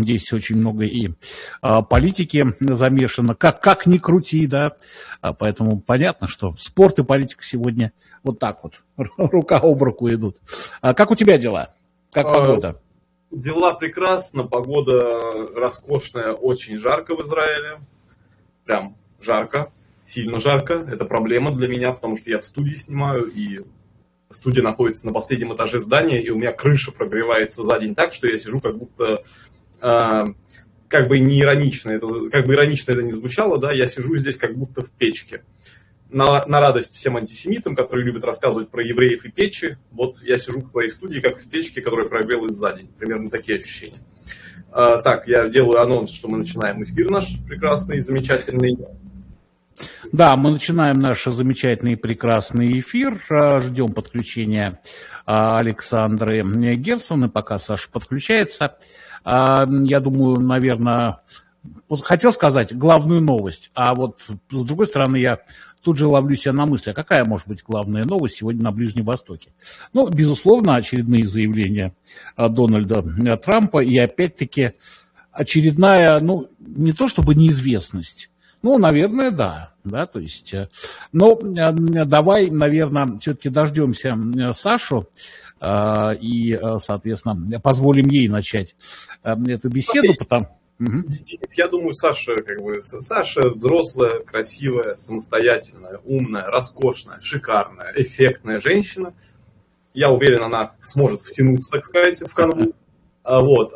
здесь очень много и политики замешано, как ни крути, да, поэтому понятно, что спорт и политика сегодня вот так вот, рука об руку идут. Как у тебя дела? Как погода? Дела прекрасно, погода роскошная, очень жарко в Израиле, прям жарко, сильно жарко, это проблема для меня, потому что я в студии снимаю, и студия находится на последнем этаже здания, и у меня крыша прогревается за день так, что я сижу как будто, как бы не иронично, как бы иронично это не звучало, да, я сижу здесь как будто в печке. На радость всем антисемитам, которые любят рассказывать про евреев и печи, вот я сижу в своей студии, как в печке, которая прогрелась за день. Примерно такие ощущения. Так, я делаю анонс, что мы начинаем эфир наш прекрасный, замечательный. Да, мы начинаем наш замечательный и прекрасный эфир. Ждем подключения Александры Герцен, пока Саша подключается. Я думаю, наверное, хотел сказать главную новость, а вот с другой стороны я тут же ловлю себя на мысли, а какая может быть главная новость сегодня на Ближнем Востоке? Ну, безусловно, очередные заявления Дональда Трампа и опять-таки очередная, ну, не то чтобы неизвестность, ну, наверное, да, то есть, но давай, наверное, все-таки дождемся Сашу и, соответственно, позволим ей начать эту беседу, потому... Я думаю, Саша взрослая, красивая, самостоятельная, умная, роскошная, шикарная, эффектная женщина. Я уверен, она сможет втянуться, так сказать, в канву. Вот.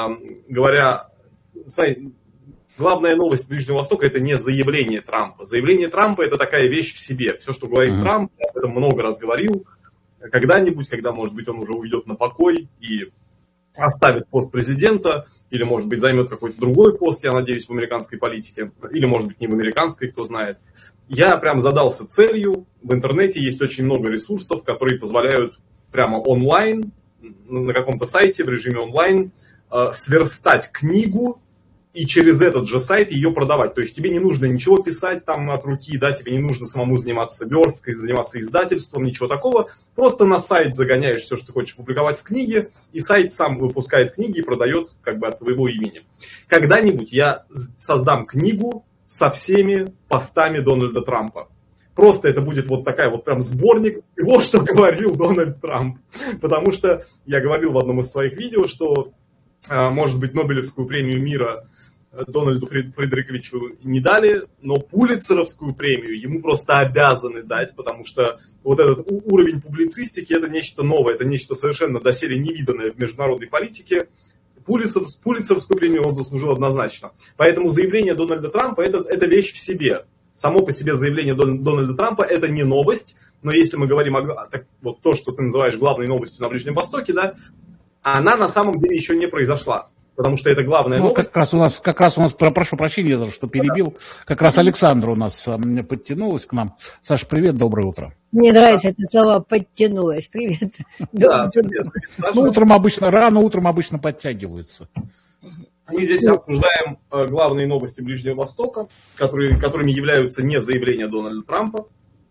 Смотри, главная новость Ближнего Востока – это не заявление Трампа. Заявление Трампа – это такая вещь в себе. Все, что говорит Трамп, я об этом много раз говорил. Когда-нибудь, когда, может быть, он уже уйдет на покой и оставит пост президента, или, может быть, займет какой-то другой пост, я надеюсь, в американской политике, или, может быть, не в американской, кто знает. Я прям задался целью. В интернете есть очень много ресурсов, которые позволяют прямо онлайн, на каком-то сайте, в режиме онлайн, сверстать книгу и через этот же сайт ее продавать. То есть тебе не нужно ничего писать там от руки, да, тебе не нужно самому заниматься версткой, заниматься издательством, ничего такого. Просто на сайт загоняешь все, что ты хочешь публиковать в книге, и сайт сам выпускает книги и продает как бы от твоего имени. Когда-нибудь я создам книгу со всеми постами Дональда Трампа. Просто это будет вот такая вот прям сборник всего, что говорил Дональд Трамп. Потому что я говорил в одном из своих видео, что, может быть, Нобелевскую премию мира Дональду Фредериковичу не дали, но Пулитцеровскую премию ему просто обязаны дать, потому что вот этот уровень публицистики – это нечто новое, это нечто совершенно доселе невиданное в международной политике. Пулитцеровскую премию он заслужил однозначно. Поэтому заявление Дональда Трампа – это вещь в себе. Само по себе заявление Дональда Трампа – это не новость, но если мы говорим вот то, что ты называешь главной новостью на Ближнем Востоке, да, она на самом деле еще не произошла. Потому что это главная новость. Как раз у нас, прошу прощения, за что перебил, как раз Александра у нас подтянулась к нам. Саша, привет, доброе утро. Мне нравится это слово «подтянулась». Привет. Да, привет. Ну, рано утром обычно подтягиваются. Мы здесь обсуждаем главные новости Ближнего Востока, которыми являются не заявления Дональда Трампа,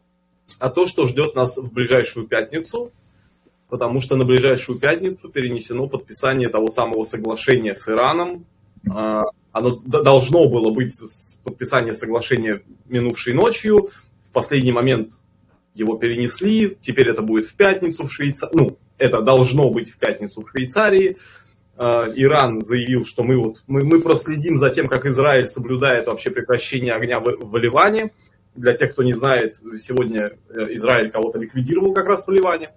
а то, что ждет нас в ближайшую пятницу. Потому что на ближайшую пятницу перенесено подписание того самого соглашения с Ираном. Оно должно было быть подписание соглашения минувшей ночью. В последний момент его перенесли. Теперь это будет в пятницу в Швейцарии. Ну, это должно быть в пятницу в Швейцарии. Иран заявил, что мы проследим за тем, как Израиль соблюдает вообще прекращение огня в Ливане. Для тех, кто не знает, сегодня Израиль кого-то ликвидировал как раз в Ливане.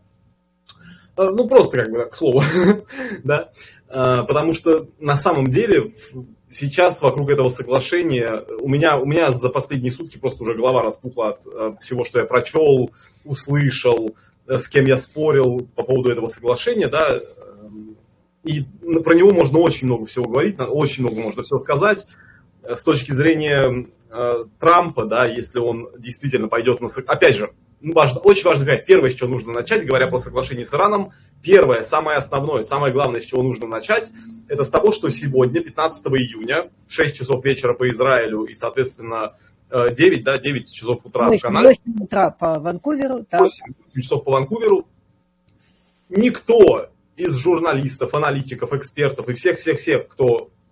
Ну, просто как бы к слову, да, потому что на самом деле сейчас вокруг этого соглашения у меня за последние сутки просто уже голова распухла от всего, что я прочел, услышал, с кем я спорил по поводу этого соглашения, да, и про него можно очень много всего говорить, очень много можно всего сказать с точки зрения Трампа, да, если он действительно пойдет на... Опять же, очень важно сказать, первое, с чего нужно начать, говоря про соглашение с Ираном, первое, самое основное, самое главное, с чего нужно начать, это с того, что сегодня, 15 июня, 6 часов вечера по Израилю и, соответственно, 9 часов утра в Канаде. 8 утра по Ванкуверу. 8 часов по Ванкуверу. Никто из журналистов, аналитиков, экспертов и всех-всех-всех, кто